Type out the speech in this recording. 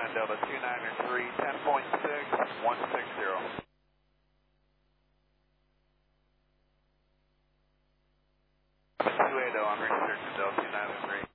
Delta 293, 10.6, 160. 280 on research Delta 293.